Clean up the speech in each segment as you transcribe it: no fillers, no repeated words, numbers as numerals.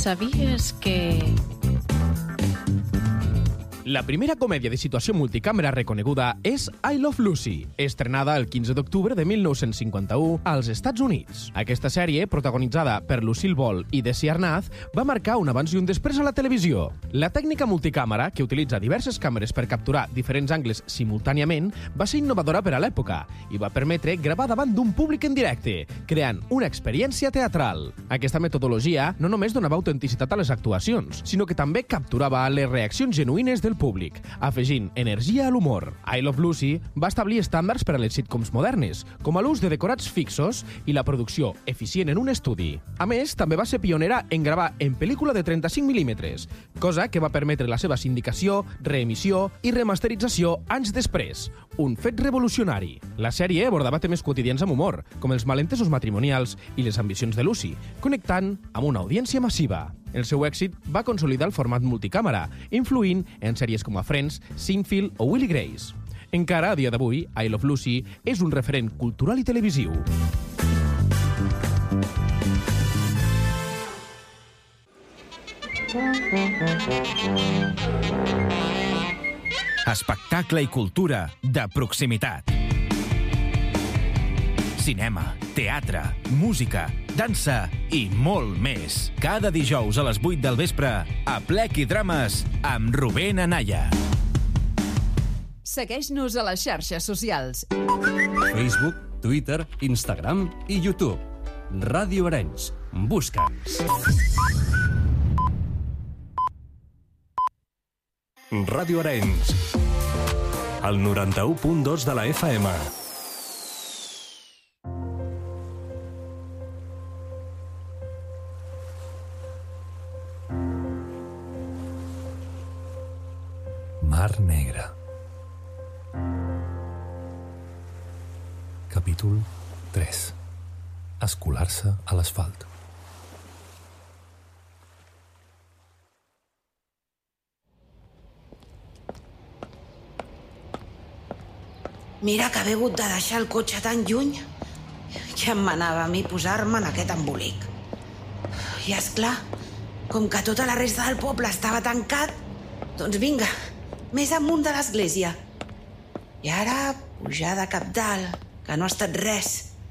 ¿Sabías que...? La primera comèdia de situació multicàmera reconeguda és I Love Lucy, estrenada el 15 d'octubre de 1951 als Estats Units. Aquesta sèrie, protagonitzada per Lucille Ball i Desi Arnaz, va marcar un abans i un després a la televisió. La tècnica multicàmera, que utilitza diverses càmeres per capturar diferents angles simultàniament, va ser innovadora per a l'època i va permetre gravar davant d'un públic en directe, creant una experiència teatral. Aquesta metodologia no només donava autenticitat a les actuacions, sinó que també capturava les reaccions genuïnes del públic, afegint energia a l'humor. I Love Lucy va establir estàndards per a les sitcoms modernes, com a l'ús de decorats fixos i la producció eficient en un estudi. A més, també va ser pionera en gravar en pel·lícula de 35 mm, cosa que va permetre la seva sindicació, reemissió i remasterització anys després. Un fet revolucionari. La sèrie abordava temes quotidians amb humor, com els malentesos matrimonials i les ambicions de Lucy, connectant amb una audiència massiva. El seu èxit va consolidar el format multicàmera, influint en sèries com a Friends, Seinfeld o Will i Grace. Encara, a dia d'avui, I Love Lucy és un referent cultural i televisiu. Espectacle i cultura de proximitat. Cinema, teatre, música, dansa i molt més. Cada dijous a les 8 del vespre, a Plec i Drames, amb Rubén Anaya. Segueix-nos a les xarxes socials. Facebook, Twitter, Instagram i YouTube. Ràdio Arenys. Busca'ns. Ràdio Arenys. El 91.2 de la FM. Mar Negra. Capítol 3. Escolar-se a l'asfalt. Mira que haver hagut de deixar el cotxe tan lluny. Ja em manava a mi posar-me en aquest embolic. I esclar, com que tota la resta del poble estava tancat, doncs vinga, més amunt de l'església. I ara pujar de cap dalt, que no ha estat res.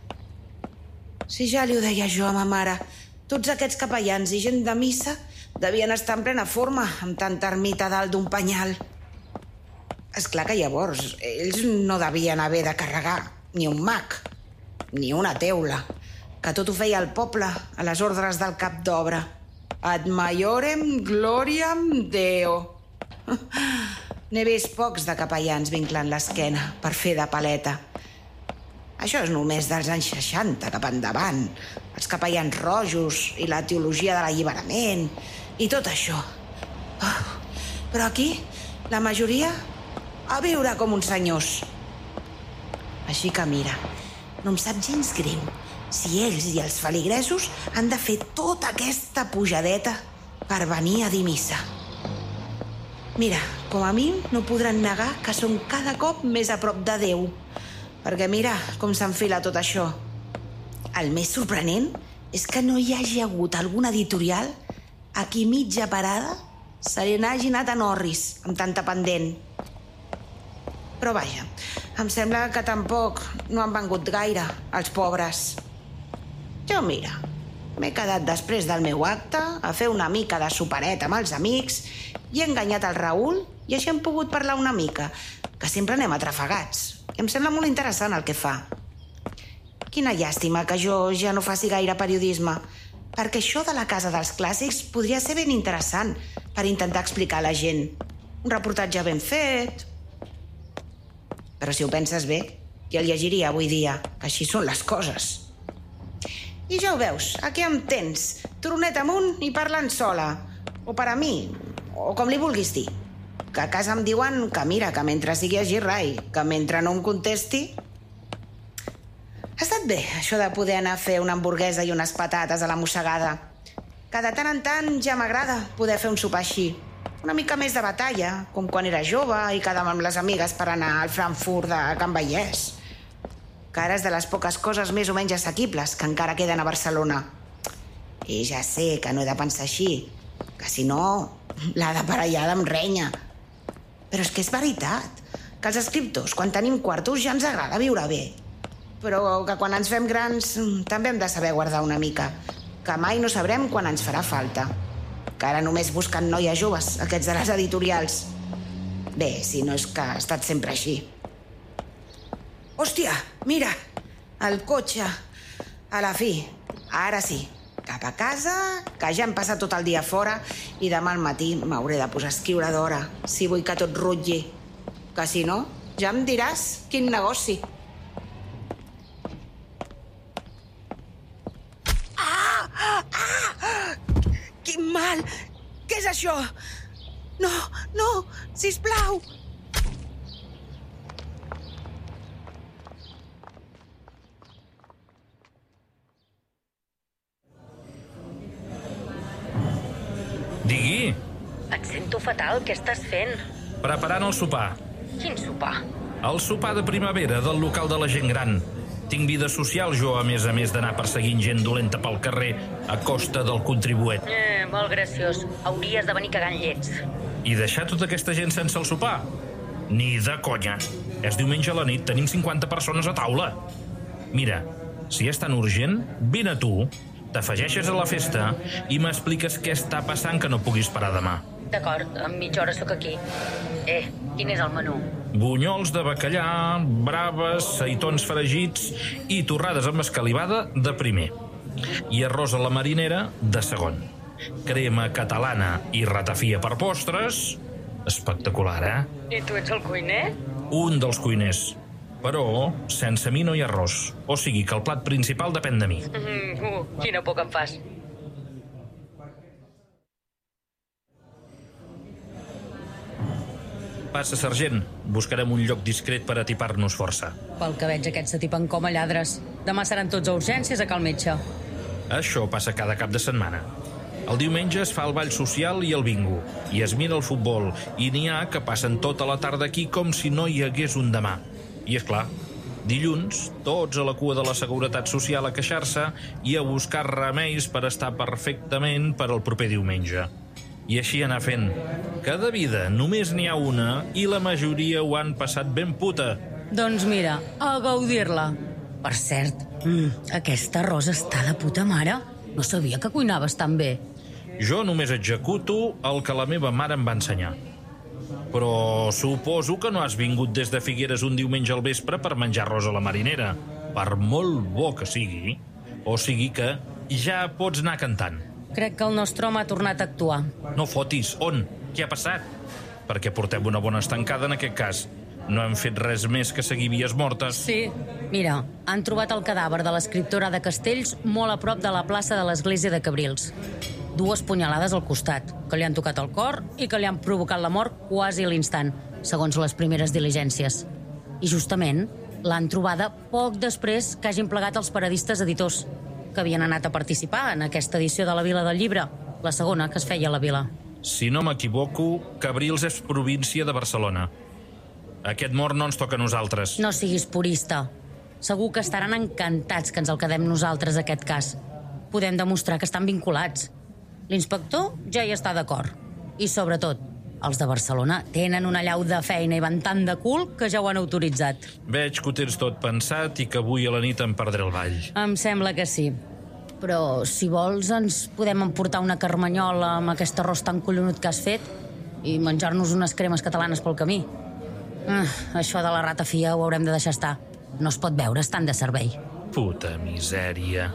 Si ja li ho deia jo a ma mare, tots aquests capellans i gent de missa devien estar en plena forma amb tanta ermita dalt d'un penyal. Esclar que llavors ells no devien haver de carregar ni un mag, ni una teula, que tot ho feia el poble a les ordres del cap d'obra. Ad maiorem gloriam Deo. N'he vist pocs de capellans vinclant l'esquena per fer de paleta. Això és només dels anys 60 cap endavant. Els capellans rojos i la teologia de l'alliberament i tot això. Però aquí, la majoria, a viure com uns senyors. Així que mira, no em sap gens greu si ells i els feligresos han de fer tota aquesta pujadeta per venir a dir missa. Mira, com a mi no podran negar que som cada cop més a prop de Déu, perquè mira com s'enfila tot això. El més sorprenent és que no hi hagi hagut algun editorial a qui mitja parada se li n'hagi anat a Norris amb tanta pendent. Però vaja, em sembla que tampoc no han vengut gaire, els pobres. Jo, mira, m'he quedat després del meu acte a fer una mica de superet amb els amics i he enganyat el Raül i així hem pogut parlar una mica, que sempre anem atrafegats. I em sembla molt interessant el que fa. Quina llàstima que jo ja no faci gaire periodisme, perquè això de la Casa dels Clàssics podria ser ben interessant per intentar explicar a la gent. Un reportatge ben fet. Però si ho penses bé, qui el llegiria avui dia, que així són les coses. I ja ho veus, aquí em tens, tronet amunt i parlant sola. O per a mi, o com li vulguis dir. Que a casa em diuen que mira, que mentre sigui a Girrai, que mentre no em contesti... Ha estat bé, això de poder anar a fer una hamburguesa i unes patates a la mossegada. Que de tant en tant ja m'agrada poder fer un sopar així. Una mica més de batalla, com quan era jove i quedàvem amb les amigues per anar al Frankfurt de Can Vallès. Que ara és de les poques coses més o menys assequibles que encara queden a Barcelona. I ja sé que no he de pensar així, que si no, l'ha d'aparellada em renya. Però és que és veritat, que els escriptors, quan tenim quartos, ja ens agrada viure bé. Però que quan ens fem grans també hem de saber guardar una mica, que mai no sabrem quan ens farà falta. Que ara només busquen noies joves, aquests de les editorials. Bé, si no és que ha estat sempre així. Hòstia, mira, el cotxe. A la fi, ara sí, cap a casa, que ja hem passat tot el dia fora i demà al matí m'hauré de posar a escriure d'hora, si vull que tot rutlli. Que si no, ja em diràs quin negoci. Quin mal! Què és això? No, no, sisplau! Digui, Et sento fatal, què estàs fent? preparant el sopar. Quin sopar? El sopar de primavera del local de la gent gran. Tinc vida social, jo, a més d'anar perseguint gent dolenta pel carrer a costa del contribuent. Molt graciós. Hauries de venir cagant llets. I deixar tota aquesta gent sense el sopar? Ni de conya. És diumenge a la nit, tenim 50 persones a taula. Mira, si és tan urgent, vine tu, t'afegeixes a la festa i m'expliques què està passant que no puguis parar demà. D'acord, en mitja hora sóc aquí. Quin és el menú? Bunyols de bacallà, braves, seitons fregits i torrades amb escalivada de primer. I arròs a la marinera de segon. Crema catalana i ratafia per postres. Espectacular, eh? I tu ets el cuiner? Un dels cuiners. Però sense mi no hi ha arròs. O sigui que el plat principal depèn de mi. Quina por que em fas. Passa, sergent. Buscarem un lloc discret per atipar-nos força. Pel que veig, aquests s'atipen com a lladres. Demà seran tots a urgències a cal metge. Això passa cada cap de setmana. El diumenge es fa el ball social i el bingo, i es mira el futbol, i n'hi ha que passen tota la tarda aquí com si no hi hagués un demà. I és clar, dilluns, tots a la cua de la Seguretat Social a queixar-se i a buscar remeis per estar perfectament per al proper diumenge. I així anar fent. Cada vida només n'hi ha una i la majoria ho han passat ben puta. Doncs mira, a gaudir-la. Per cert, aquesta rosa està de puta mare. No sabia que cuinaves tan bé. Jo només executo el que la meva mare em va ensenyar. Però suposo que no has vingut des de Figueres un diumenge al vespre per menjar arròs a la marinera, per molt bo que sigui. O sigui que ja pots anar cantant. Crec que el nostre home ha tornat a actuar. No fotis, on? Què ha passat? Perquè portem una bona estancada en aquest cas. No hem fet res més que seguir vies mortes. Sí. Mira, han trobat el cadàver de l'escriptora de Castells molt a prop de la plaça de l'església de Cabrils. 2 punyalades al costat, que li han tocat el cor i que li han provocat la mort quasi a l'instant, segons les primeres diligències. I justament l'han trobada poc després que hagin plegat els paradistes editors, que havien anat a participar en aquesta edició de la Vila del Llibre, la segona que es feia a la vila. Si no m'equivoco, Cabrils és província de Barcelona. Aquest mort no ens toca a nosaltres. No siguis purista. Segur que estaran encantats que ens el quedem nosaltres, aquest cas. Podem demostrar que estan vinculats. L'inspector ja hi està d'acord. I sobretot, els de Barcelona tenen una llau de feina i van tan de cul que ja ho han autoritzat. Veig que ho tens tot pensat i que avui a la nit em perdré el ball. Em sembla que sí. Però, si vols, ens podem emportar una carmanyola amb aquest arròs tan collonut que has fet i menjar-nos unes cremes catalanes pel camí. Això de la ratafia ho haurem de deixar estar. No es pot veure, estan de servei. Puta misèria.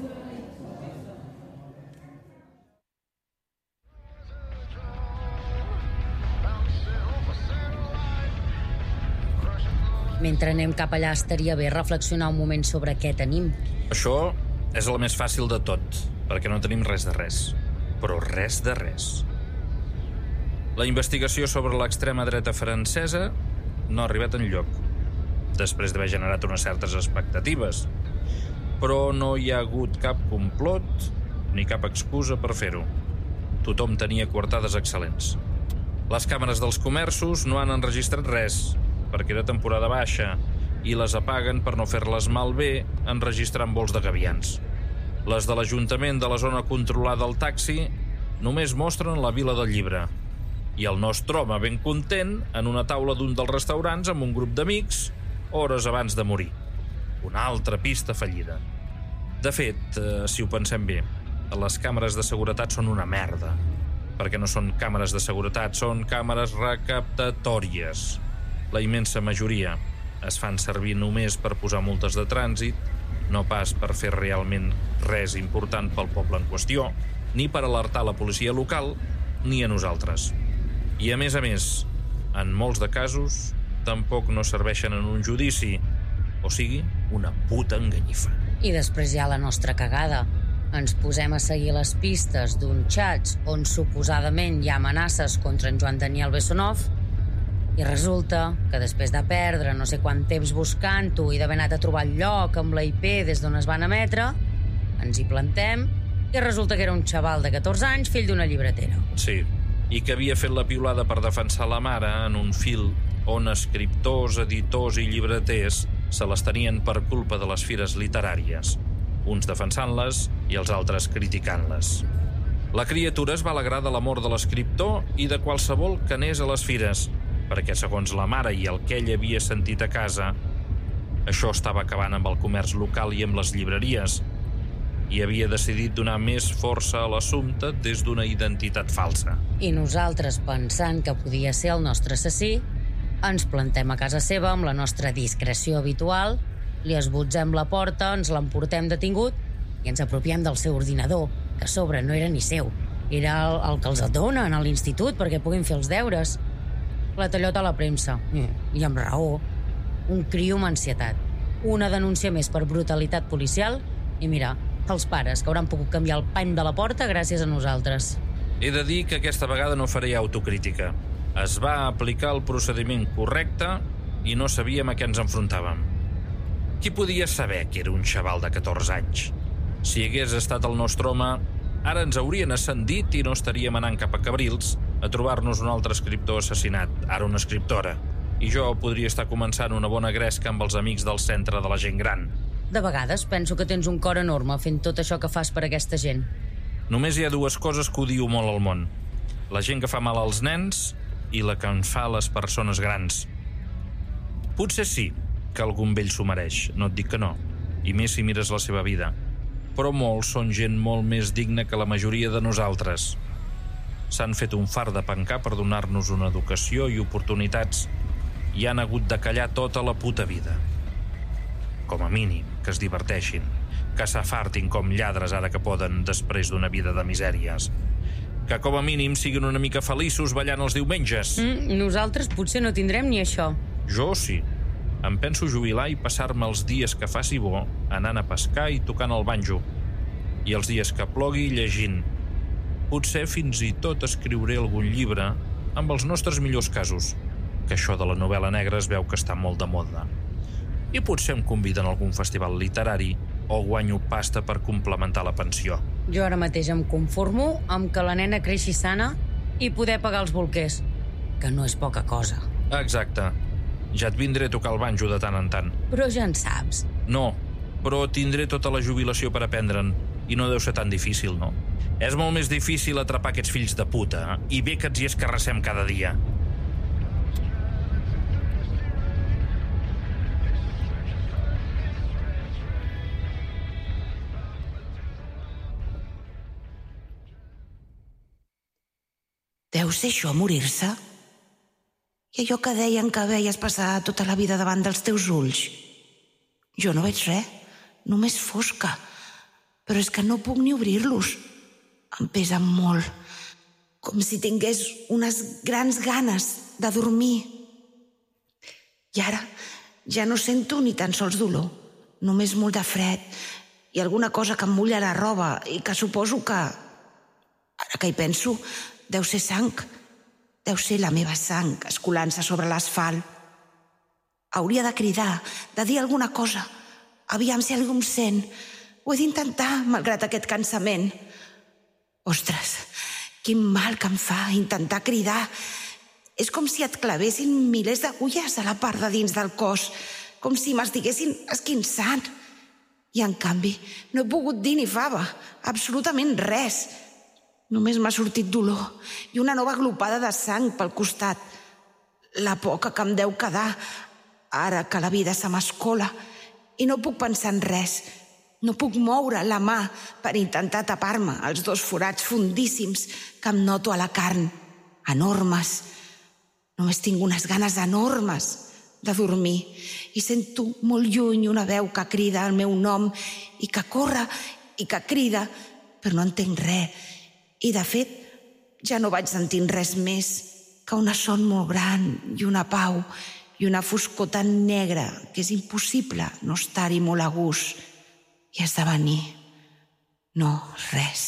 Mentre anem cap allà estaria bé reflexionar un moment sobre què tenim. Això és el més fàcil de tot, perquè no tenim res de res. Però res de res. La investigació sobre l'extrema dreta francesa no ha arribat enlloc, després d'haver generat unes certes expectatives. Però no hi ha hagut cap complot ni cap excusa per fer-ho. Tothom tenia coartades excel·lents. Les càmeres dels comerços no han enregistrat res, perquè era temporada baixa, i les apaguen per no fer-les malbé enregistrant vols de gavians. Les de l'Ajuntament de la zona controlada al taxi només mostren la Vila del Llibre i el nostre home ben content en una taula d'un dels restaurants amb un grup d'amics hores abans de morir. Una altra pista fallida. De fet, si ho pensem bé, les càmeres de seguretat són una merda, perquè no són càmeres de seguretat, són càmeres recaptatòries. La immensa majoria es fan servir només per posar multes de trànsit, no pas per fer realment res important pel poble en qüestió, ni per alertar la policia local, ni a nosaltres. I a més, en molts de casos, tampoc no serveixen en un judici, o sigui, una puta enganyifa. I després hi ha la nostra cagada. Ens posem a seguir les pistes d'un xats on suposadament hi ha amenaces contra en Joan Daniel Bessonov i resulta que després de perdre no sé quant temps buscant-ho i d'haver anat a trobar el lloc amb la IP des d'on es van emetre, ens hi plantem i resulta que era un xaval de 14 anys, fill d'una llibretera. Sí, i que havia fet la piulada per defensar la mare en un fil on escriptors, editors i llibreters se les tenien per culpa de les fires literàries, uns defensant-les i els altres criticant-les. La criatura es va alegrar de l'amor de l'escriptor i de qualsevol que anés a les fires, perquè segons la mare i el que ell havia sentit a casa, això estava acabant amb el comerç local i amb les llibreries, i havia decidit donar més força a l'assumpte des d'una identitat falsa. I nosaltres, pensant que podia ser el nostre assassí, ens plantem a casa seva amb la nostra discreció habitual, li esbotzem la porta, ens l'emportem detingut i ens apropiem del seu ordinador, que a sobre no era ni seu. Era el que els donen a l'institut perquè puguin fer els deures. La tallota a la premsa. I amb raó. Un criu amb ansietat. Una denúncia més per brutalitat policial i mira, els pares que hauran pogut canviar el pany de la porta gràcies a nosaltres. He de dir que aquesta vegada no faré autocrítica. Es va aplicar el procediment correcte i no sabíem a què ens enfrontàvem. Qui podia saber que era un xaval de 14 anys? Si hagués estat el nostre home, ara ens haurien ascendit i no estaríem anant cap a Cabrils a trobar-nos un altre escriptor assassinat, ara una escriptora. I jo podria estar començant una bona gresca amb els amics del centre de la gent gran. De vegades penso que tens un cor enorme fent tot això que fas per aquesta gent. Només hi ha dues coses que odio molt al món. La gent que fa mal als nens i la que en fa a les persones grans. Potser sí que algun vell s'ho mereix, no et dic que no, i més si mires la seva vida. Però molts són gent molt més digna que la majoria de nosaltres. S'han fet un fart de pencar per donar-nos una educació i oportunitats i han hagut de callar tota la puta vida. Com a mínim, que es diverteixin, que s'afartin com lladres ara que poden després d'una vida de misèries. Que com a mínim siguin una mica feliços ballant els diumenges. Nosaltres potser no tindrem ni això. Jo sí. Em penso jubilar i passar-me els dies que faci bo anant a pescar i tocant el banjo. I els dies que plogui llegint. Potser fins i tot escriuré algun llibre amb els nostres millors casos, que això de la novel·la negra es veu que està molt de moda. I potser em conviden a algun festival literari o guanyo pasta per complementar la pensió. Jo ara mateix em conformo amb que la nena creixi sana i poder pagar els bolquers, que no és poca cosa. Exacte. Ja et vindré a tocar el banjo de tant en tant. Però ja en saps. No, però tindré tota la jubilació per aprendre'n i no deu ser tan difícil, no? És molt més difícil atrapar aquests fills de puta i bé que ens hi escarrassem cada dia. Deu ser això, morir-se? I allò que deien que veies passar tota la vida davant dels teus ulls? Jo no veig res, només fosca. Però és que no puc ni obrir-los. Em pesen molt, com si tingués unes grans ganes de dormir. I ara ja no sento ni tan sols dolor, només molt de fred i alguna cosa que em mulla la roba i que suposo que, ara que hi penso, deu ser sang. Deu ser la meva sang escolant-se sobre l'asfalt. Hauria de cridar, de dir alguna cosa. Aviam si algú em sent. Ho he d'intentar, malgrat aquest cansament. Ostres, quin mal que em fa intentar cridar. És com si et clavessin milers d'agulles a la part de dins del cos, com si m'estiguessin esquinçant. I, en canvi, no he pogut dir ni fava, absolutament res. Només m'ha sortit dolor i una nova glopada de sang pel costat. La poca que em deu quedar, ara que la vida se m'escola, i no puc pensar en res. No puc moure la mà per intentar tapar-me els 2 forats fondíssims que em noto a la carn, enormes. Només tinc unes ganes enormes de dormir i sento molt lluny una veu que crida el meu nom i que corre i que crida, però no entenc res. I, de fet, ja no vaig sentint res més que una son molt gran i una pau i una foscor tan negra que és impossible no estar-hi molt a gust i esdevenir no res.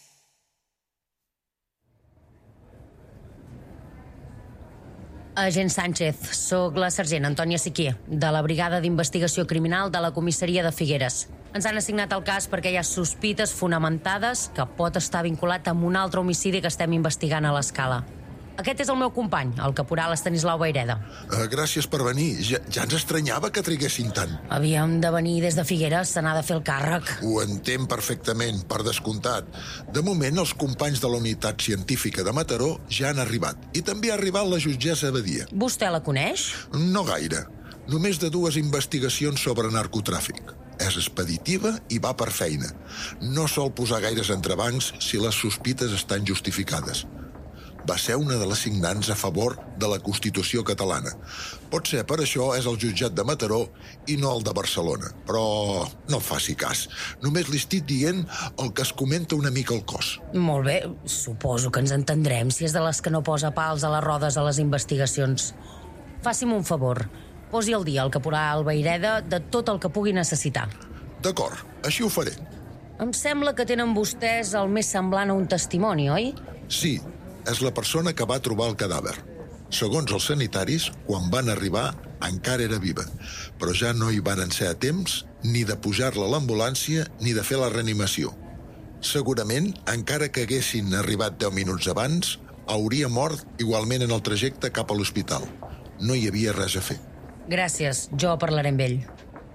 Agent Sánchez, sóc la sergent Antònia Siquier, de la Brigada d'Investigació Criminal de la Comissaria de Figueres. Ens han assignat el cas perquè hi ha sospites fonamentades que pot estar vinculat amb un altre homicidi que estem investigant a l'Escala. Aquest és el meu company, el caporal Estanislau Vayreda. Gràcies per venir. Ja ens estranyava que triguessin tant. Havíem de venir des de Figueres, se n'ha de fer el càrrec. Ho entenc perfectament, per descomptat. De moment, els companys de la unitat científica de Mataró ja han arribat. I també ha arribat la jutgessa Badia. Vostè la coneix? No gaire. Només de 2 investigacions sobre narcotràfic. És expeditiva i va per feina. No sol posar gaires entrebancs si les sospites estan justificades. Va ser una de les signants a favor de la Constitució catalana. Potser per això és el jutjat de Mataró i no el de Barcelona. Però no faci cas. Només li estic dient el que es comenta una mica al cos. Molt bé, suposo que ens entendrem si és de les que no posa pals a les rodes a les investigacions. Faci'm un favor. Posi al dia el caporal Vayreda de tot el que pugui necessitar. D'acord, així ho faré. Em sembla que tenen vostès el més semblant a un testimoni, oi? Sí, és la persona que va trobar el cadàver. Segons els sanitaris, quan van arribar, encara era viva, però ja no hi varen ser a temps ni de pujar-la a l'ambulància ni de fer la reanimació. Segurament, encara que haguessin arribat 10 minuts abans, hauria mort igualment en el trajecte cap a l'hospital. No hi havia res a fer. Gràcies, jo parlaré amb ell.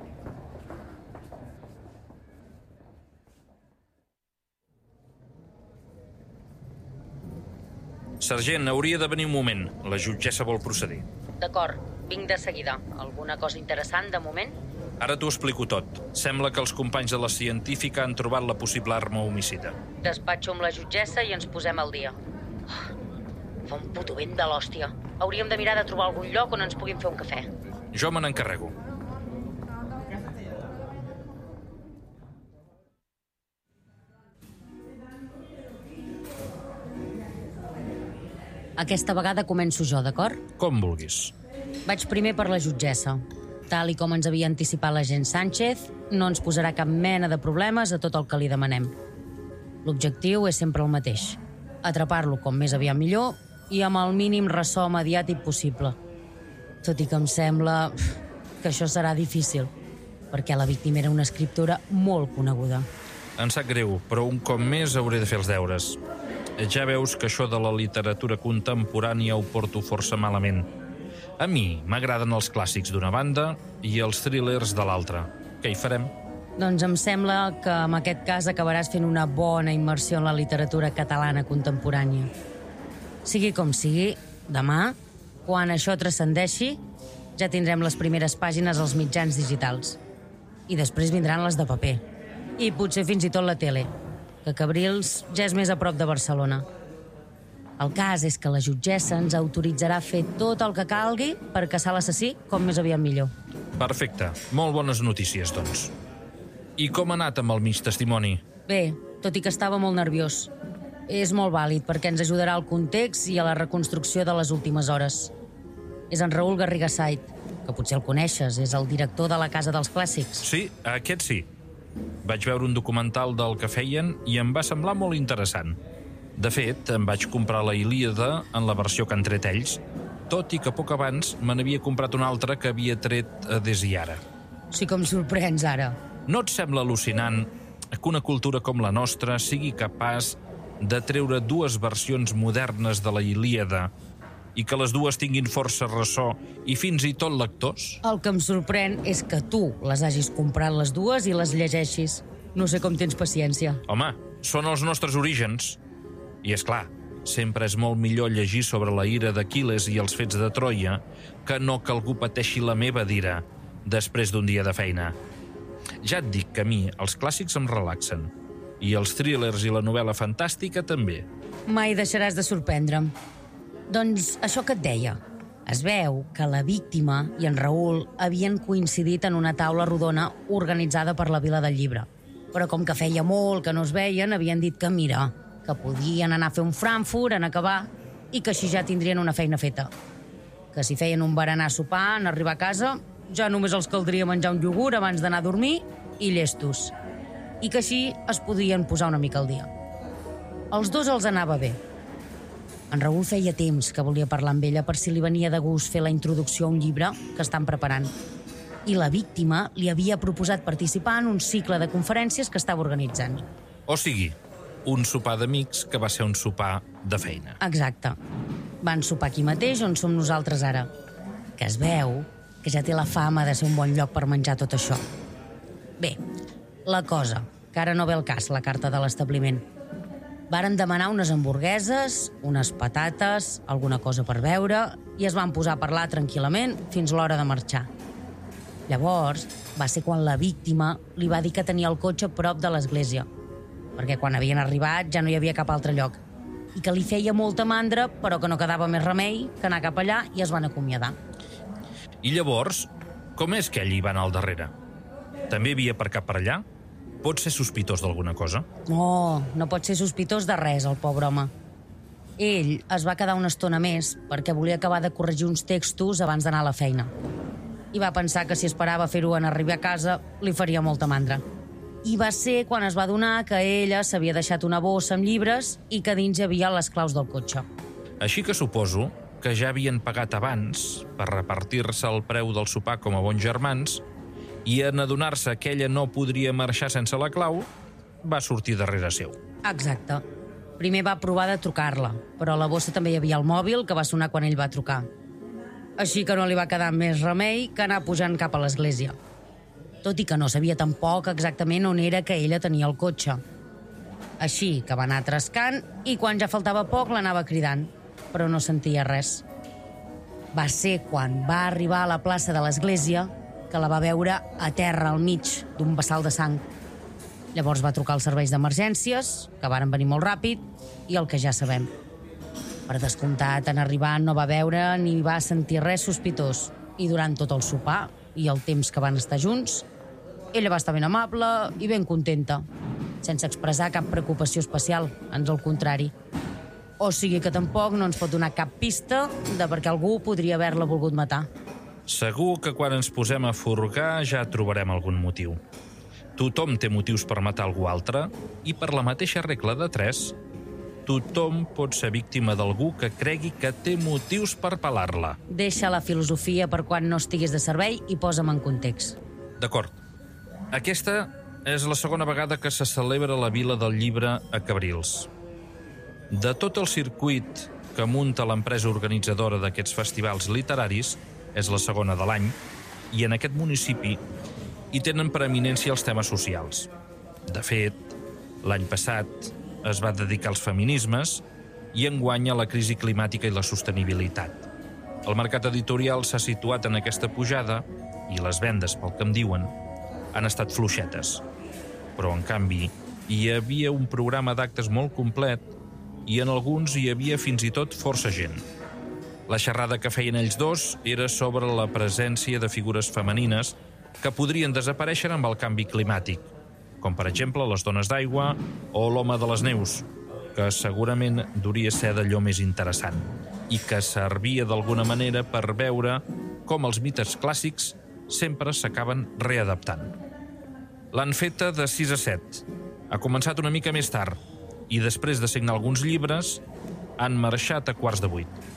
Sergent, hauria de venir un moment. La jutgessa vol procedir. D'acord, vinc de seguida. Alguna cosa interessant de moment? Ara t'ho explico tot. Sembla que els companys de la científica han trobat la possible arma homicida. Despatxo amb la jutgessa i ens posem al dia. Fa un puto vent de l'hòstia. Hauríem de mirar de trobar algun lloc on ens puguin fer un cafè. Jo me n'encarrego. Aquesta vegada començo jo, d'acord? Com vulguis. Vaig primer per la jutgessa. Tal i com ens havia anticipat l'agent Sánchez, no ens posarà cap mena de problemes a tot el que li demanem. L'objectiu és sempre el mateix. Atrapar-lo com més aviat millor i amb el mínim ressò mediàtic possible. Tot i que em sembla que això serà difícil, perquè la víctima era una escriptora molt coneguda. Em sap greu, però un cop més hauré de fer els deures. Ja veus que això de la literatura contemporània ho porto força malament. A mi m'agraden els clàssics d'una banda i els thrillers de l'altra. Què hi farem? Doncs em sembla que en aquest cas acabaràs fent una bona immersió en la literatura catalana contemporània. Sigui com sigui, demà, quan això transcendeixi, ja tindrem les primeres pàgines als mitjans digitals. I després vindran les de paper. I potser fins i tot la tele, que Cabrils ja és més a prop de Barcelona. El cas és que la jutgessa ens autoritzarà a fer tot el que calgui per caçar l'assassí com més aviat millor. Perfecte. Molt bones notícies, doncs. I com ha anat amb el mig testimoni? Bé, tot i que estava molt nerviós. És molt vàlid perquè ens ajudarà al context i a la reconstrucció de les últimes hores. És en Raül Garriga Sait, que potser el coneixes, és el director de la Casa dels Clàssics. Sí, aquest sí. Vaig veure un documental del que feien i em va semblar molt interessant. De fet, em vaig comprar la Ilíada en la versió que han tret ells, tot i que poc abans me n'havia comprat una altra que havia tret Des i Ara. Sí que em sorprens ara. No et sembla al·lucinant que una cultura com la nostra sigui capaç de treure 2 versions modernes de la Ilíada i que les dues tinguin força ressò i fins i tot lectors? El que em sorprèn és que tu les hagis comprat les dues i les llegeixis. No sé com tens paciència. Home, són els nostres orígens. I és clar, sempre és molt millor llegir sobre la ira d'Aquil·les i els fets de Troia que no que algú pateixi la meva d'ira després d'un dia de feina. Ja et dic que a mi els clàssics em relaxen. I els thrillers i la novel·la fantàstica també. Mai deixaràs de sorprendre'm. Doncs això que et deia. Es veu que la víctima i en Raül havien coincidit en una taula rodona organitzada per la Vila del Llibre. Però com que feia molt que no es veien, havien dit que mira, que podien anar a fer un Frankfurt en acabar i que així ja tindrien una feina feta. Que si feien un berenar a sopar, en arribar a casa, ja només els caldria menjar un iogurt abans d'anar a dormir i llestos. I que així es podrien posar una mica al dia. Als dos els anava bé. En Raül feia temps que volia parlar amb ella per si li venia de gust fer la introducció a un llibre que estan preparant. I la víctima li havia proposat participar en un cicle de conferències que estava organitzant. O sigui, un sopar d'amics que va ser un sopar de feina. Exacte. Van sopar aquí mateix on som nosaltres ara. Que es veu que ja té la fama de ser un bon lloc per menjar tot això. Bé, la cosa, que ara no ve el cas, la carta de l'establiment. Varen demanar unes hamburgueses, unes patates, alguna cosa per beure, i es van posar a parlar tranquil·lament fins l'hora de marxar. Llavors, va ser quan la víctima li va dir que tenia el cotxe prop de l'església, perquè quan havien arribat ja no hi havia cap altre lloc, i que li feia molta mandra, però que no quedava més remei que anar cap allà, i es van acomiadar. I llavors, com és que ell hi va anar al darrere? També havia aparcat per allà? Pot ser sospitós d'alguna cosa? No, no pot ser sospitós de res, el pobre home. Ell es va quedar una estona més perquè volia acabar de corregir uns textos abans d'anar a la feina. I va pensar que si esperava fer-ho en arribar a casa li faria molta mandra. I va ser quan es va adonar que ella s'havia deixat una bossa amb llibres i que dins hi havia les claus del cotxe. Així que suposo que ja havien pagat abans per repartir-se el preu del sopar com a bons germans i en adonar-se que ella no podria marxar sense la clau, va sortir darrere seu. Exacte. Primer va provar de trucar-la, però a la bossa també hi havia el mòbil que va sonar quan ell va trucar. Així que no li va quedar més remei que anar pujant cap a l'església. Tot i que no sabia tampoc exactament on era que ella tenia el cotxe. Així que va anar trascant i quan ja faltava poc l'anava cridant, però no sentia res. Va ser quan va arribar a la plaça de l'església que la va veure a terra al mig d'un vessal de sang. Llavors va trucar als serveis d'emergències, que varen venir molt ràpid, i el que ja sabem. Per descomptat, en arribar no va veure ni va sentir res sospitós, i durant tot el sopar i el temps que van estar junts, ella va estar ben amable i ben contenta, sense expressar cap preocupació especial, ans al contrari. O sigui que tampoc no ens pot donar cap pista de per què algú podria haver-la volgut matar. Segur que quan ens posem a furgar ja trobarem algun motiu. Tothom té motius per matar algú altre i per la mateixa regla de 3, tothom pot ser víctima d'algú que cregui que té motius per pelar-la. Deixa la filosofia per quan no estiguis de servei i posa'm en context. D'acord. Aquesta és la segona vegada que se celebra la Vila del Llibre a Cabrils. De tot el circuit que munta l'empresa organitzadora d'aquests festivals literaris, és la segona de l'any, i en aquest municipi hi tenen preeminència els temes socials. De fet, l'any passat es va dedicar als feminismes i enguany a la crisi climàtica i la sostenibilitat. El mercat editorial s'ha situat en aquesta pujada i les vendes, pel que em diuen, han estat fluixetes. Però, en canvi, hi havia un programa d'actes molt complet i en alguns hi havia fins i tot força gent. La xerrada que feien ells dos era sobre la presència de figures femenines que podrien desaparèixer amb el canvi climàtic, com per exemple les dones d'aigua o l'home de les neus, que segurament duria ser d'allò més interessant i que servia d'alguna manera per veure com els mites clàssics sempre s'acaben readaptant. L'han feta de 6 a 7. Ha començat una mica més tard i després de signar alguns llibres han marxat a 7:15.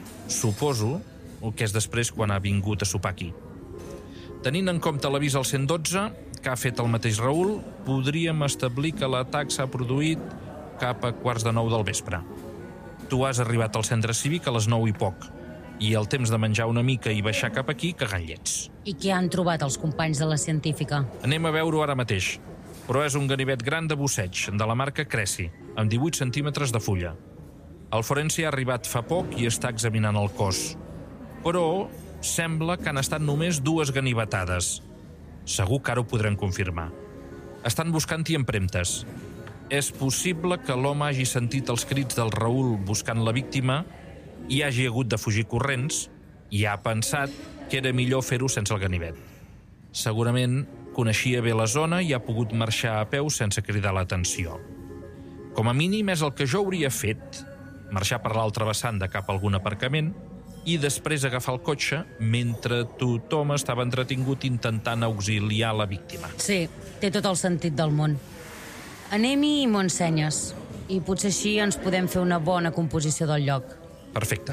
Suposo que és després quan ha vingut a sopar aquí. Tenint en compte l'avís al 112, que ha fet el mateix Raül, podríem establir que l'atac s'ha produït cap a 8:45 del vespre. Tu has arribat al centre cívic a les 9 i poc, i el temps de menjar una mica i baixar cap aquí cagant llets. I què han trobat els companys de la científica? Anem a veure-ho ara mateix, però és un ganivet gran de busseig, de la marca Cressy, amb 18 centímetres de fulla. El forense ha arribat fa poc i està examinant el cos. Però sembla que han estat només 2 ganivetades. Segur que ara ho podrem confirmar. Estan buscant-hi empremtes. És possible que l'home hagi sentit els crits del Raül buscant la víctima i hagi hagut de fugir corrents i ha pensat que era millor fer-ho sense el ganivet. Segurament coneixia bé la zona i ha pogut marxar a peu sense cridar l'atenció. Com a mínim és el que jo hauria fet, marxar per l'altra vessant de cap a algun aparcament i després agafar el cotxe mentre tothom estava entretingut intentant auxiliar la víctima. Sí, té tot el sentit del món. Anem-hi i m'ho ensenyes. I potser així ens podem fer una bona composició del lloc. Perfecte.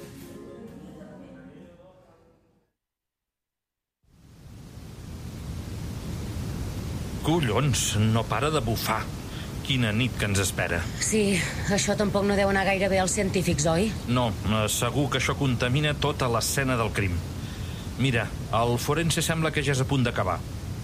Collons, no para de bufar. Quina nit que ens espera. Sí, això tampoc no deu anar gaire bé als científics, oi? No, segur que això contamina tota l'escena del crim. Mira, el forense sembla que ja és a punt d'acabar.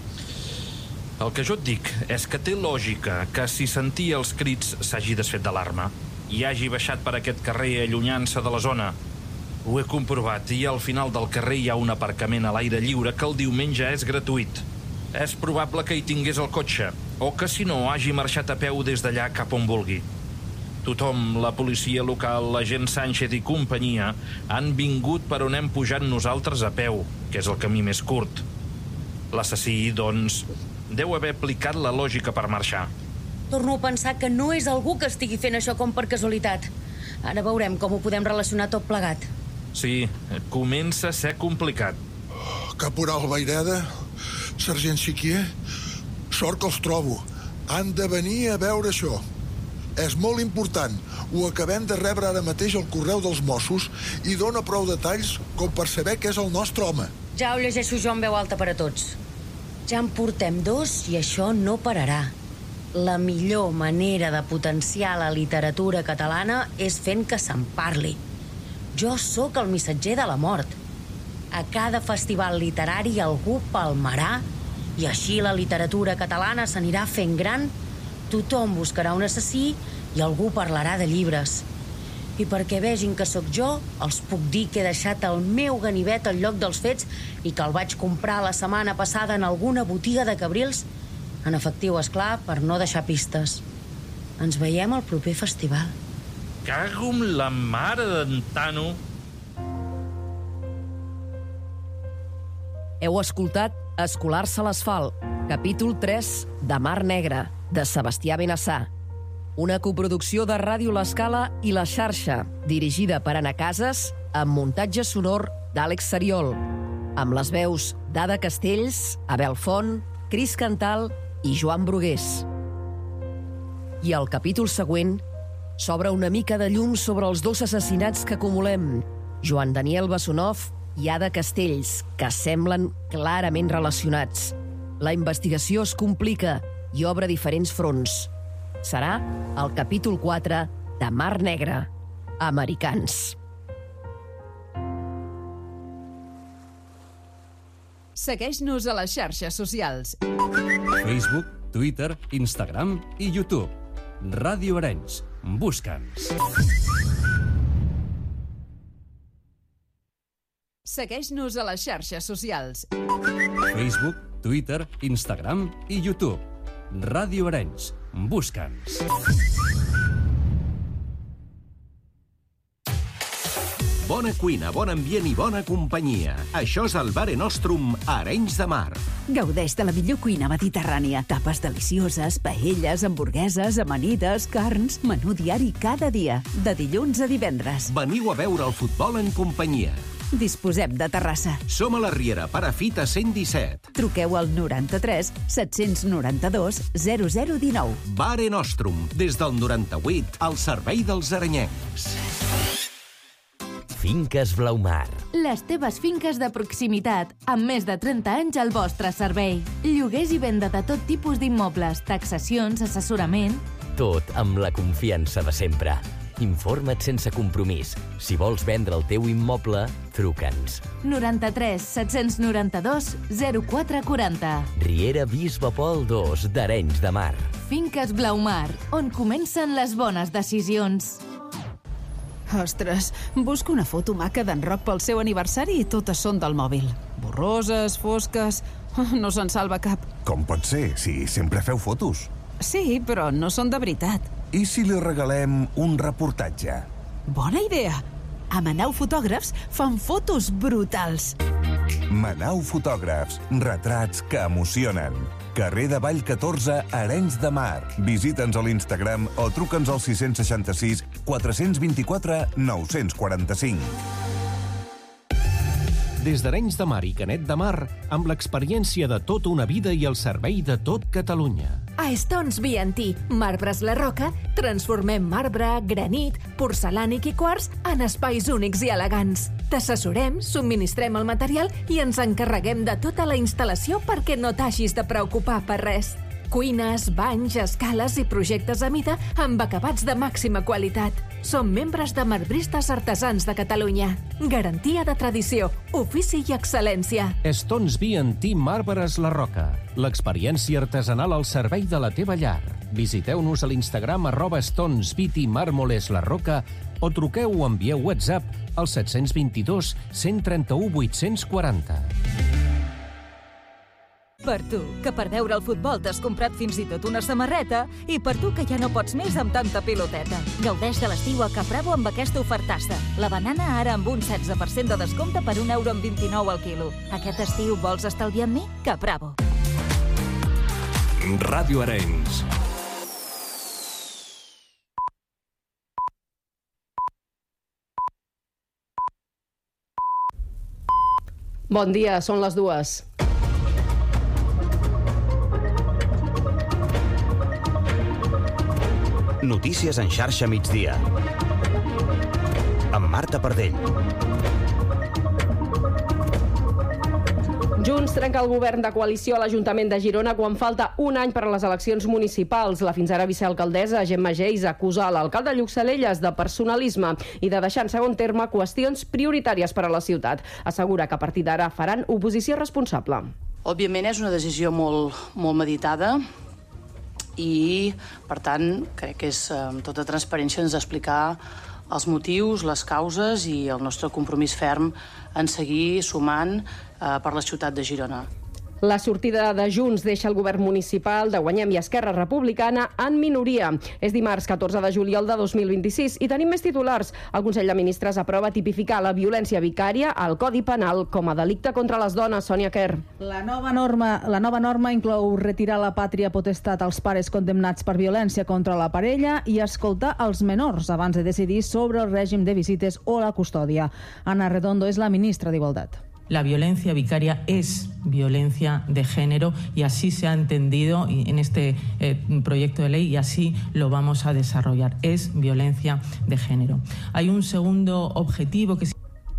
El que jo et dic és que té lògica que si sentia els crits s'hagi desfet d'alarma i hagi baixat per aquest carrer allunyant-se de la zona. Ho he comprovat i al final del carrer hi ha un aparcament a l'aire lliure que el diumenge és gratuït. És probable que hi tingués el cotxe o que si no hagi marxat a peu des d'allà cap on vulgui. Tothom, la policia local, l'agent Sánchez i companyia, han vingut per on hem pujat nosaltres a peu, que és el camí més curt. L'assassí, doncs, deu haver aplicat la lògica per marxar. Torno a pensar que no és algú que estigui fent això com per casualitat. Ara veurem com ho podem relacionar tot plegat. Sí, comença a ser complicat. Caporal Vaireda, sergent Siquier, sort que els trobo. Han de venir a veure això. És molt important. Ho acabem de rebre ara mateix al correu dels Mossos i dona prou detalls com per saber que és el nostre home. Ja ho llegeixo jo en veu alta per a tots. Ja en portem 2 i això no pararà. La millor manera de potenciar la literatura catalana és fent que se'n parli. Jo sóc el missatger de la mort. A cada festival literari algú palmarà i així la literatura catalana s'anirà fent gran, tothom buscarà un assassí i algú parlarà de llibres. I perquè vegin que sóc jo, els puc dir que he deixat el meu ganivet al lloc dels fets i que el vaig comprar la setmana passada en alguna botiga de Cabrils, en efectiu, esclar, per no deixar pistes. Ens veiem al proper festival. Cago amb la mare d'en Tano. Heu escoltat Escolar-se a l'asfalt, capítol 3 de Mar Negra, de Sebastià Benassà. Una coproducció de Ràdio L'Escala i La Xarxa, dirigida per Anna Casas, amb muntatge sonor d'Àlex Seriol, amb les veus d'Ada Castells, Abel Font, Cris Cantal i Joan Brugués. I al capítol següent s'obre una mica de llum sobre els 2 assassinats que acumulem, Joan Daniel Bessonov i Ada Castells, que semblen clarament relacionats. La investigació es complica i obre diferents fronts. Serà el capítol 4 de Mar Negra, Americans. Segueix-nos a les xarxes socials. Facebook, Twitter, Instagram i YouTube. Ràdio Arenys. Busca'ns. Segueix-nos a les xarxes socials. Facebook, Twitter, Instagram i YouTube. Ràdio Arenys. Busca'ns. Bona cuina, bon ambient i bona companyia. Això és el Mare Nostrum a Arenys de Mar. Gaudeix de la millor cuina mediterrània. Tapes delicioses, paelles, hamburgueses, amanides, carns, menú diari cada dia, de dilluns a divendres. Veniu a veure el futbol en companyia. Disposem de terrassa. Som a la Riera, Perafita 117. Truqueu al 93 792 0019. Mare Nostrum, des del 98, al servei dels arenyencs. Finques Blaumar. Les teves finques de proximitat, amb més de 30 anys al vostre servei. Lloguers i venda de tot tipus d'immobles, taxacions, assessorament... Tot amb la confiança de sempre. Informa't sense compromís. Si vols vendre el teu immoble, truca'ns. 93 792 0440. Riera Bisbe Pol 2 d'Arenys de Mar. Finques Blaumar, on comencen les bones decisions. Ostres, busco una foto maca d'en Roc pel seu aniversari i totes són del mòbil. Borroses, fosques... No se'n salva cap. Com pot ser, si sempre feu fotos? Sí, però no són de veritat. I si li regalem un reportatge? Bona idea! A Manau Fotògrafs fan fotos brutals. Manau Fotògrafs, retrats que emocionen. Carrer de Vall 14, Arenys de Mar. Visita'ns a l'Instagram o truca'ns al 666 424 945. Des d'Arenys de Mar i Canet de Mar, amb l'experiència de tota una vida i el servei de tot Catalunya. A Stones B&T, Marbres La Roca, transformem marbre, granit, porcelànic i quars en espais únics i elegants. T'assessorem, subministrem el material i ens encarreguem de tota la instal·lació perquè no t'hagis de preocupar per res. Cuines, banys, escales i projectes a mida amb acabats de màxima qualitat. Som membres de Marbristes Artesans de Catalunya. Garantia de tradició, ofici i excel·lència. Stones B&T Marbres La Roca. L'experiència artesanal al servei de la teva llar. Visiteu-nos a l'Instagram @StonesBT Mármoles La Roca o truqueu o envieu WhatsApp al 722 131 840. Per tu, que per veure el futbol t'has comprat fins i tot una samarreta, i per tu que ja no pots més amb tanta piloteta. Gaudeix de l'estiu a Capravo amb aquesta ofertassa. La banana ara amb un 16% de descompte per €1,29 al quilo. Aquest estiu vols estalviar amb mi? Capravo. Ràdio Arenys. Bon dia, són les 2. Notícies en xarxa migdia. Amb Marta Pardell. Junts trenca el govern de coalició a l'Ajuntament de Girona quan falta un any per a les eleccions municipals. La fins ara vicealcaldessa Gemma Geis acusa l'alcalde Lluc Salelles de personalisme i de deixar en segon terme qüestions prioritàries per a la ciutat. Assegura que a partir d'ara faran oposició responsable. Òbviament és una decisió molt meditada i, per tant, crec que és amb tota transparència ens explicar els motius, les causes i el nostre compromís ferm en seguir sumant per la ciutat de Girona. La sortida de Junts deixa el govern municipal de Guanyem i Esquerra Republicana en minoria. És dimarts 14 de juliol de 2026 i tenim més titulars. El Consell de Ministres aprova tipificar la violència vicària al Codi Penal com a delicte contra les dones. Sònia Quer. La nova norma inclou retirar la pàtria potestat als pares condemnats per violència contra la parella i escoltar els menors abans de decidir sobre el règim de visites o la custòdia. Ana Redondo és la ministra d'Igualtat. La violencia vicaria es violencia de género y así se ha entendido en este proyecto de ley y así lo vamos a desarrollar. Es violencia de género. Hay un segundo objetivo que...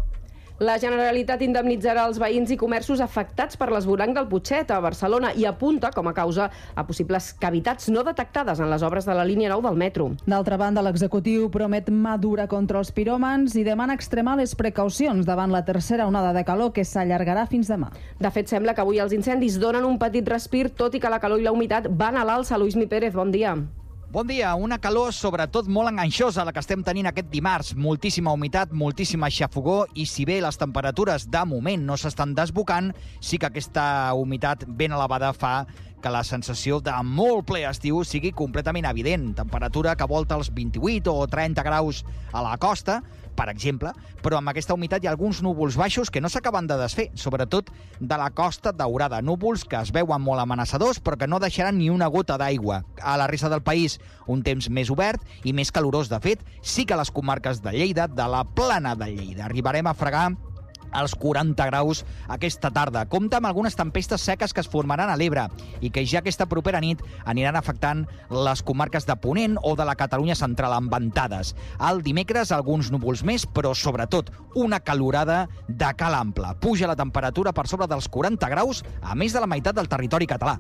La Generalitat indemnitzarà els veïns i comerços afectats per l'esvoranc del Putxet a Barcelona i apunta com a causa a possibles cavitats no detectades en les obres de la línia 9 del metro. D'altra banda, l'executiu promet mà dura contra els piròmans i demana extremar les precaucions davant la tercera onada de calor que s'allargarà fins demà. De fet, sembla que avui els incendis donen un petit respir, tot i que la calor i la humitat van a l'alça. Luismi Pérez, bon dia. Bon dia, una calor sobretot molt enganxosa la que estem tenint aquest dimarts. Moltíssima humitat, moltíssima xafogó i si bé les temperatures de moment no s'estan desbocant, sí que aquesta humitat ben elevada fa que la sensació de molt ple estiu sigui completament evident. Temperatura que volta els 28 o 30 graus a la costa, per exemple, però amb aquesta humitat hi ha alguns núvols baixos que no s'acaben de desfer, sobretot de la Costa Daurada. Núvols que es veuen molt amenaçadors, però que no deixaran ni una gota d'aigua. A la resta del país, un temps més obert i més calorós. De fet, sí que a les comarques de Lleida, de la Plana de Lleida, arribarem a fregar als 40 graus aquesta tarda. Compte amb algunes tempestes seques que es formaran a l'Ebre i que ja aquesta propera nit aniran afectant les comarques de Ponent o de la Catalunya central amb ventades. El dimecres alguns núvols més, però sobretot una calorada de cal ample. Puja la temperatura per sobre dels 40 graus a més de la meitat del territori català.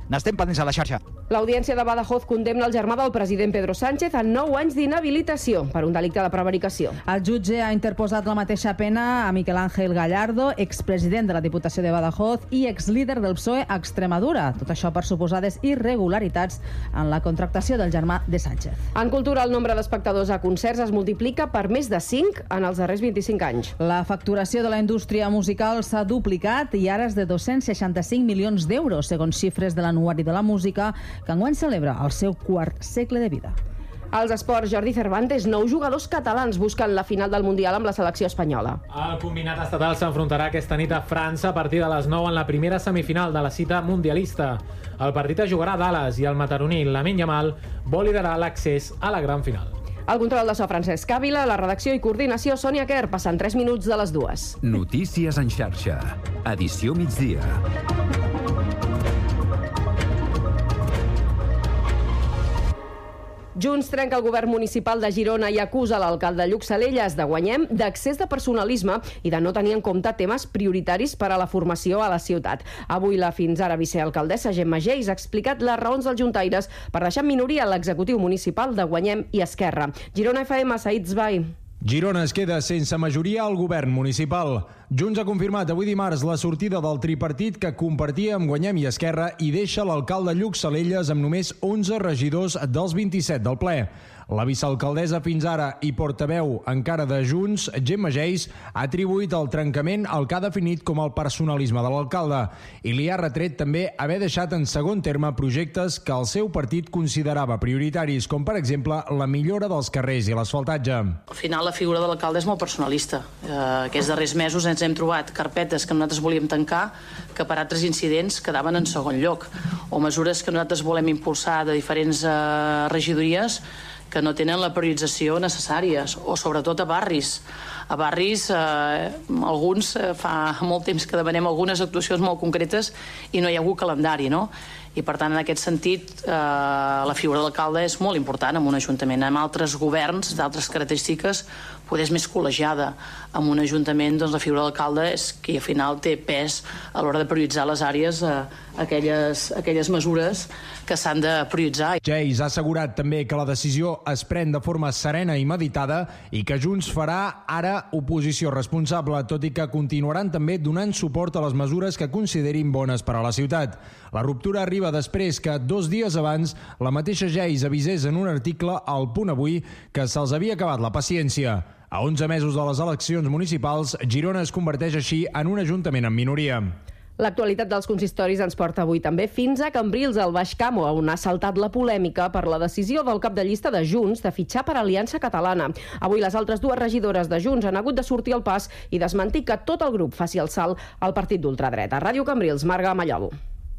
N'estem pendents a la xarxa. L'Audiència de Badajoz condemna el germà del president Pedro Sánchez a 9 anys d'inhabilitació per un delicte de prevaricació. El jutge ha interposat la mateixa pena a Miquel Ángel Gallardo, expresident de la Diputació de Badajoz i exlíder del PSOE a Extremadura. Tot això per suposades irregularitats en la contractació del germà de Sánchez. En cultura, el nombre d'espectadors a concerts es multiplica per més de 5 en els darrers 25 anys. La facturació de la indústria musical s'ha duplicat i ara és de 265 milions d'euros, segons xifres de l'Anuari de la Música, que enguany celebra el seu quart segle de vida. Als esports, Jordi Cervantes, 9 jugadors catalans busquen la final del Mundial amb la selecció espanyola. El combinat estatal s'enfrontarà aquesta nit a França a partir de les 9 en la primera semifinal de la cita mundialista. El partit es jugarà a Dallas i el mataroní Lamine Yamal vol liderar l'accés a la gran final. El control de so Francesc Càvila, la redacció i coordinació Sònia Quer, passant 3 minuts de les 2. Notícies en xarxa. Edició migdia. Junts trenca el govern municipal de Girona i acusa l'alcalde Lluc Salelles de Guanyem d'excés de personalisme i de no tenir en compte temes prioritaris per a la formació a la ciutat. Avui la fins ara vicealcaldessa Gemma Geis ha explicat les raons dels juntaires per deixar en minoria l'executiu municipal de Guanyem i Esquerra. Girona FM, Said Zbai. Girona es queda sense majoria al govern municipal. Junts ha confirmat avui dimarts la sortida del tripartit que compartia amb Guanyem i Esquerra i deixa l'alcalde Lluc Salelles amb només 11 regidors dels 27 del ple. La vicealcaldessa fins ara i portaveu encara de Junts, Gemma Geis, ha atribuït el trencament al que ha definit com el personalisme de l'alcalde i li ha retret també haver deixat en segon terme projectes que el seu partit considerava prioritaris, com per exemple la millora dels carrers i l'asfaltatge. Al final la figura de l'alcalde és molt personalista. Aquests darrers mesos ens hem trobat carpetes que nosaltres volíem tancar que per altres incidents quedaven en segon lloc, o mesures que nosaltres volem impulsar de diferents regidories que no tenen la priorització necessària, o sobretot a barris. A barris, alguns fa molt temps que demanem algunes actuacions molt concretes i no hi ha hagut calendari, no? I per tant, en aquest sentit, la figura de l'alcalde és molt important en un ajuntament. En altres governs, d'altres característiques, poder és més col·legiada. En un ajuntament, doncs, la figura de l'alcalde és que al final té pes a l'hora de prioritzar les àrees, aquelles mesures que s'han de prioritzar. Geis ha assegurat també que la decisió es pren de forma serena i meditada i que Junts farà ara oposició responsable, tot i que continuaran també donant suport a les mesures que considerin bones per a la ciutat. La ruptura arriba després que 2 dies abans la mateixa Geis avisés en un article al Punt Avui que se'ls havia acabat la paciència. A 11 mesos de les eleccions municipals, Girona es converteix així en un ajuntament en minoria. L'actualitat dels consistoris ens porta avui també fins a Cambrils, al Baix Camp, on ha saltat la polèmica per la decisió del cap de llista de Junts de fitxar per Aliança Catalana. Avui les altres 2 regidores de Junts han hagut de sortir al pas i desmentir que tot el grup faci el salt al partit d'ultradreta. Ràdio Cambrils, Marga Mallol.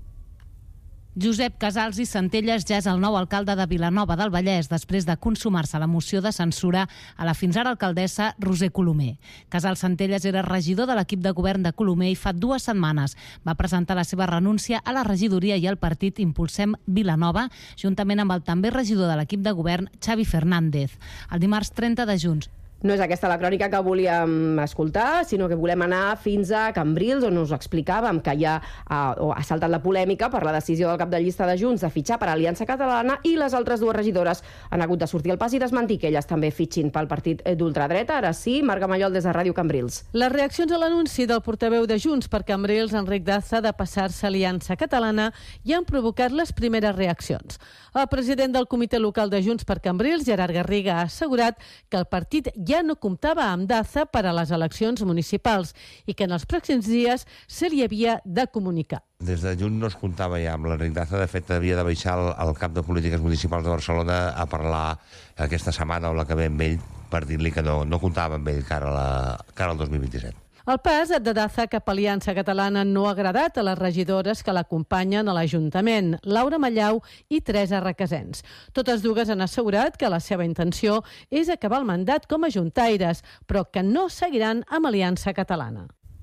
Josep Casals i Centelles ja és el nou alcalde de Vilanova del Vallès després de consumar-se la moció de censura a la fins ara alcaldessa Roser Colomer. Casals Centelles era regidor de l'equip de govern de Colomer i fa 2 setmanes va presentar la seva renúncia a la regidoria i al partit Impulsem Vilanova, juntament amb el també regidor de l'equip de govern Xavi Fernández. El dimarts 30 de juny, No és aquesta la crònica que volíem escoltar, sinó que volem anar fins a Cambrils, on us explicàvem que ja ha saltat la polèmica per la decisió del cap de llista de Junts de fitxar per Aliança Catalana i les altres 2 regidores han hagut de sortir al pas i desmentir que elles també fitxin pel partit d'ultradreta. Ara sí, Marga Mallol des de Ràdio Cambrils. Les reaccions a l'anunci del portaveu de Junts per Cambrils, Enric Daza, de passar-se a Aliança Catalana ja han provocat les primeres reaccions. El president del comitè local de Junts per Cambrils, Gerard Garriga, ha assegurat que el partit ja no comptava amb Daza per a les eleccions municipals i que en els pròxims dies se li havia de comunicar. Des de Junts no es comptava ja amb l'Enric Daza. De fet, havia de baixar al cap de polítiques municipals de Barcelona a parlar aquesta setmana o la que ve amb ell per dir-li que no comptava amb ell cara al 2027. El pas de Daza cap a Aliança Catalana no ha agradat a les regidores que l'acompanyen a l'Ajuntament, Laura Mallau i Teresa Requesens. Totes dues han assegurat que la seva intenció és acabar el mandat com a juntaires, però que no seguiran amb Aliança Catalana.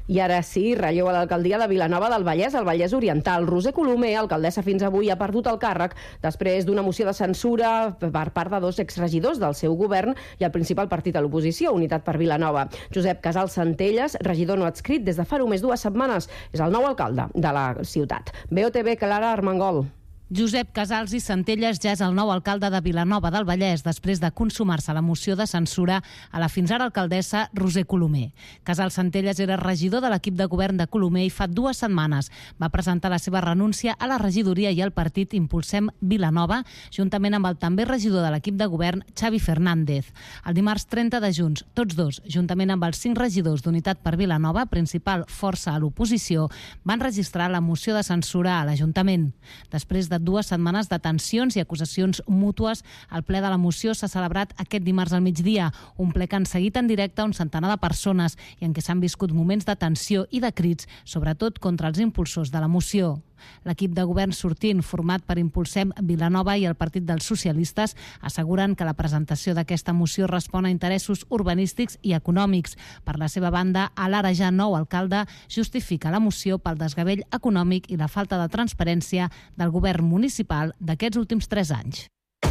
I ara sí, relleu a l'alcaldia de Vilanova del Vallès, al Vallès Oriental. Roser Colomer, alcaldessa fins avui, ha perdut el càrrec després d'una moció de censura per part de 2 exregidors del seu govern i el principal partit a l'oposició, Unitat per Vilanova. Josep Casals Centelles, regidor no adscrit des de fa només 2 setmanes, és el nou alcalde de la ciutat. BOTV, Clara Armengol. Josep Casals i Centelles ja és el nou alcalde de Vilanova del Vallès després de consumar-se la moció de censura a la fins ara alcaldessa Roser Colomer. Casals Centelles era regidor de l'equip de govern de Colomer i fa 2 setmanes va presentar la seva renúncia a la regidoria i al partit Impulsem Vilanova, juntament amb el també regidor de l'equip de govern, Xavi Fernández. El dimarts 30 de juny, tots dos, juntament amb els 5 regidors d'Unitat per Vilanova, principal força a l'oposició, van registrar la moció de censura a l'Ajuntament. Després de 2 setmanes de tensions i acusacions mútues, el ple de la moció s'ha celebrat aquest dimarts al migdia, un ple que han seguit en directe un centenar de persones i en què s'han viscut moments de tensió i de crits, sobretot contra els impulsors de la moció. L'equip de govern sortint, format per Impulsem Vilanova i el Partit dels Socialistes, asseguren que la presentació d'aquesta moció respon a interessos urbanístics i econòmics. Per la seva banda, l'ara ja nou alcalde justifica la moció pel desgavell econòmic i la falta de transparència del govern municipal d'aquests últims 3 anys.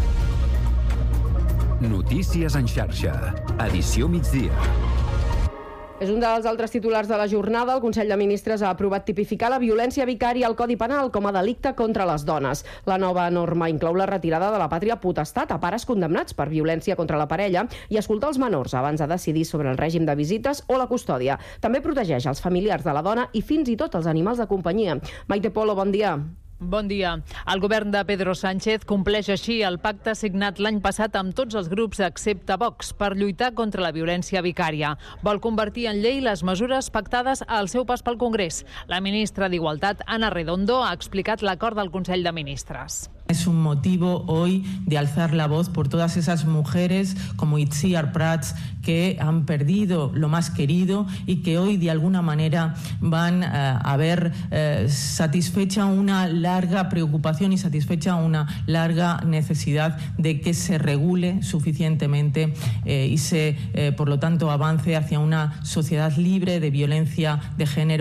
Notícies en xarxa. Edició migdia. És un dels altres titulars de la jornada. El Consell de Ministres ha aprovat tipificar la violència vicària al Codi Penal com a delicte contra les dones. La nova norma inclou la retirada de la pàtria potestat a pares condemnats per violència contra la parella i escoltar els menors abans de decidir sobre el règim de visites o la custòdia. També protegeix els familiars de la dona i fins i tot els animals de companyia. Maite Polo, bon dia. Bon dia. El govern de Pedro Sánchez compleix així el pacte signat l'any passat amb tots els grups excepte Vox per lluitar contra la violència vicària. Vol convertir en llei les mesures pactades al seu pas pel Congrés. La ministra d'Igualtat, Ana Redondo, ha explicat l'acord del Consell de Ministres. Es un motivo hoy de alzar la voz por todas esas mujeres como Itziar Prats que han perdido lo más querido y que hoy de alguna manera van a ver satisfecha una larga preocupación y satisfecha una larga necesidad de que se regule suficientemente y se, por lo tanto, avance hacia una sociedad libre de violencia de género.